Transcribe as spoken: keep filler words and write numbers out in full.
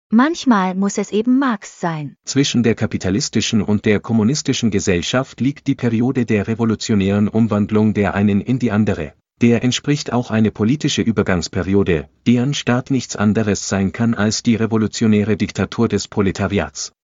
Manchmal muss es eben Marx sein. Zwischen der kapitalistischen und der kommunistischen Gesellschaft liegt die Periode der revolutionären Umwandlung der einen in die andere. Der entspricht auch eine politische Übergangsperiode, deren Start nichts anderes sein kann als die revolutionäre Diktatur des Proletariats.